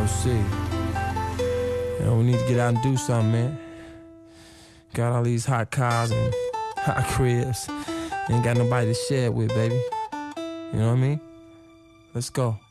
see. We need to get out and do something, man. Got all these hot cars and hot cribs. Ain't got nobody to share it with, baby. You know what I mean? Let's go.